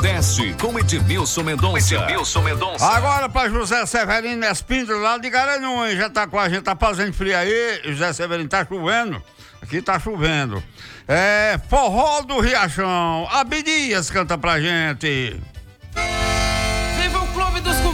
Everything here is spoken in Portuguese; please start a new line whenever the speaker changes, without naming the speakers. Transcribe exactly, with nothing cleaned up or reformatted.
Nordeste, com Edmilson Mendonça. Edmilson Mendonça.
Agora para José Severino Espíndola, lá de Garanhuns, já tá com a gente, tá fazendo frio aí, José Severino, tá chovendo, aqui tá chovendo. É, Forró do Riachão, Abdias canta pra gente.
Viva o Clube dos